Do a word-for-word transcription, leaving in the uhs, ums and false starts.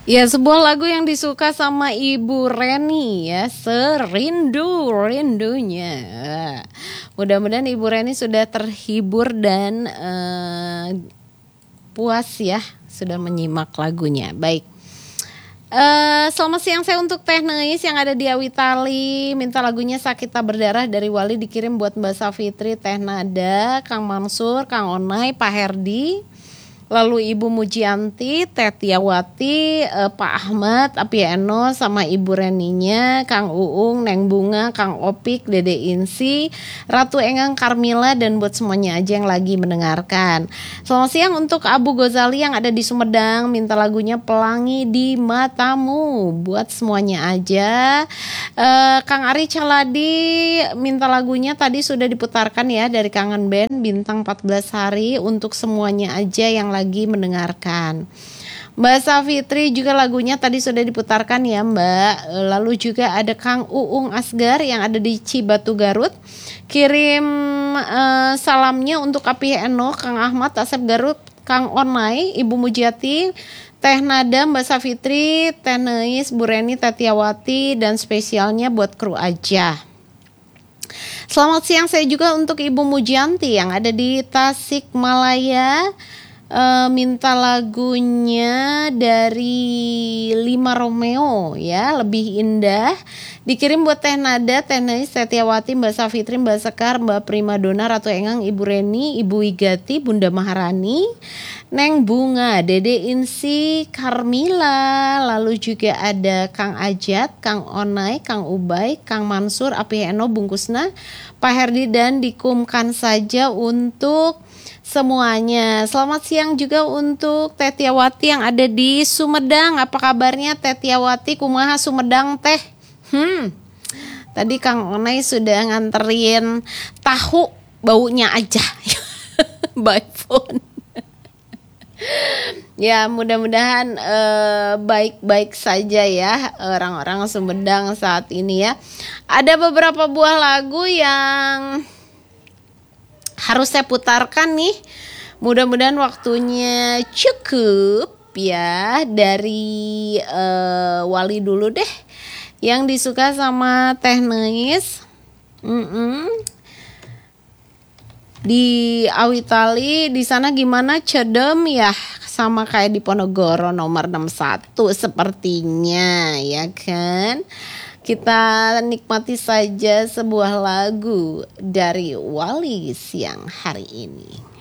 Ya, sebuah lagu yang disuka sama Ibu Reni ya, serindu-rindunya. Mudah-mudahan Ibu Reni sudah terhibur dan uh, puas ya, sudah menyimak lagunya. Baik. Uh, selamat siang saya untuk Teh Neis yang ada di Awitali. Minta lagunya Sakit Tak Berdarah dari Wali, dikirim buat Mbak Safitri, Teh Nada, Kang Mansur, Kang Onai, Pak Herdi. Lalu Ibu Mujianti, Teh Tiawati, eh, Pak Ahmad, Api Eno, sama Ibu Reninya, Kang Uung, Neng Bunga, Kang Opik, Dede Insi, Ratu Engang, Karmila, dan buat semuanya aja yang lagi mendengarkan. Selamat siang untuk Abu Gozali yang ada di Sumedang, minta lagunya Pelangi di Matamu, buat semuanya aja. Eh, Kang Ari Caladi minta lagunya tadi sudah diputarkan ya dari Kangen Band, Bintang empat belas Hari, untuk semuanya aja yang lagi lagi mendengarkan. Mbak Safitri juga lagunya tadi sudah diputarkan ya Mbak. Lalu juga ada Kang Uung Asgar yang ada di Cibatu Garut, kirim uh, salamnya untuk Api Eno, Kang Ahmad, Asep Garut, Kang Onai, Ibu Mujiati, Teh Nada, Mbak Safitri, Teh Neis, Bu Reni, Tetiawati, dan spesialnya buat kru aja. Selamat siang saya juga untuk Ibu Mujianti yang ada di Tasikmalaya. Uh, minta lagunya dari Lima Romeo ya, Lebih Indah, dikirim buat Teh Nada, Teh Neis, Tetiawati, Mbak Safitri, Mbak Sekar, Mbak Primadona, Ratu Engang, Ibu Reni, Ibu Wigati, Bunda Maharani, Neng Bunga, Dede Insi, Karmila, lalu juga ada Kang Ajat, Kang Onai, Kang Ubay, Kang Mansur, Api Eno, Bungkusna, Pak Herdi, dan dikumkan saja untuk semuanya. Selamat siang juga untuk Teh Tiawati yang ada di Sumedang. Apa kabarnya Teh Tiawati? Kumaha Sumedang Teh? Hmm. Tadi Kang Onai sudah nganterin tahu, baunya aja by phone. Ya, mudah-mudahan eh, baik-baik saja ya orang-orang Sumedang saat ini ya. Ada beberapa buah lagu yang harus saya putarkan nih. Mudah-mudahan waktunya cukup ya. Dari uh, Wali dulu deh, yang disuka sama Teh Neis. Mm-mm. Di Awitali di sana gimana, cedem ya, sama kayak di Ponorogo nomor enam puluh satu sepertinya ya kan. Kita nikmati saja sebuah lagu dari Wali siang hari ini.